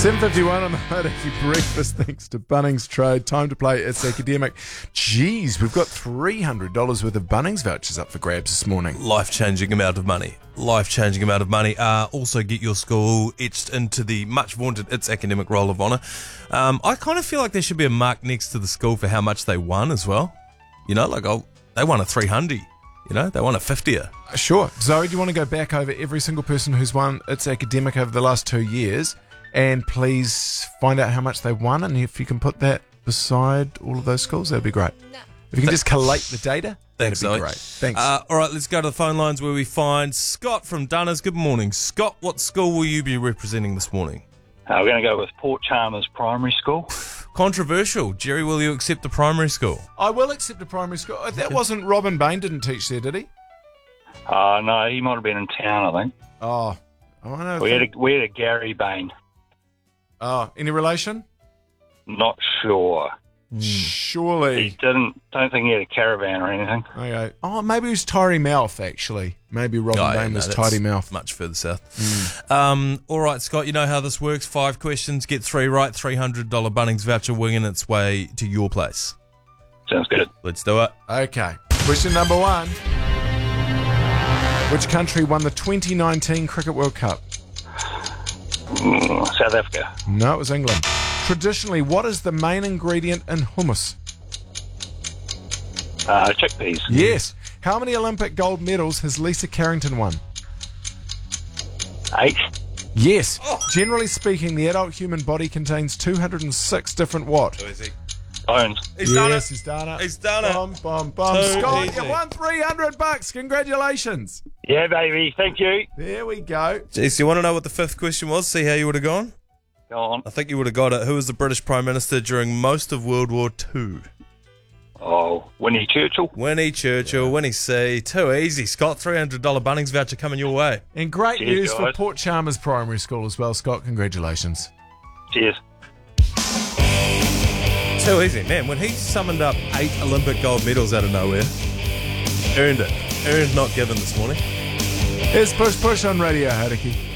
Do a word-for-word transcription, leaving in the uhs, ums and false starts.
seven fifty-one on the Hauraki Breakfast, thanks to Bunnings Trade. Time to play It's Academic. Jeez, we've got three hundred dollars worth of Bunnings vouchers up for grabs this morning. Life-changing amount of money. Life-changing amount of money. Uh, also get your school etched into the much-vaunted It's Academic Roll of Honour. Um, I kind of feel like there should be a mark next to the school for how much they won as well. You know, like, oh, they won a three hundred. You know, they won a fiftier. Sure. Zoe, do you want to go back over every single person who's won It's Academic over the last two years? And please find out how much they won, and if you can put that beside all of those schools, that'd be great. No. If you can just collate the data, Thanks, that'd be Zoe. great. Thanks. Uh, all right, let's go to the phone lines where we find Scott from Dunners. Good morning, Scott. What school will you be representing this morning? Uh, we're going to go with Port Chalmers Primary School. Controversial. Jerry, will you accept the primary school? I will accept a primary school. Uh, That wasn't Robin Bain didn't teach there, did he? Uh, no, he might have been in town, I think. Oh, I know. We had a, we had a Gary Bain. Oh, any relation? Not sure. He Surely. didn't. Don't think he had a caravan or anything. Okay. Oh, maybe it was Tidy Mouth, actually. Maybe Robin Oh, yeah, Bain no, was that's Tidy Mouth. Much further south. Um, all right, Scott, you know how this works. Five questions, get three right, three hundred dollars Bunnings voucher winging its way to your place. Sounds good. Let's do it. Okay. Question number one. Which country won the twenty nineteen Cricket World Cup? Mm, South Africa. No, it was England. Traditionally, what is the main ingredient in hummus? Uh, chickpeas. Yes. How many Olympic gold medals has Lisa Carrington won? Eight. Yes. Generally speaking, the adult human body contains two hundred six different what? Bones. He's done yes, it. he's done it. He's done it. Bum, bum, bum. Too Scott, easy. you won three hundred bucks. Congratulations. Yeah, baby. Thank you. There we go. Jeez, you want to know what the fifth question was? See how you would have gone? Go on. I think you would have got it. Who was the British Prime Minister during most of World War Two? Oh, Winnie Churchill. Winnie Churchill, Winnie C. Too easy. Scott, three hundred dollars Bunnings voucher coming your way. And great Cheers, news for guys. Port Chalmers Primary School as well, Scott. Congratulations. Cheers. Too easy. Man, when he summoned up eight Olympic gold medals out of nowhere, earned it. Earned, not given this morning. Here's Push Push on Radio Hauraki.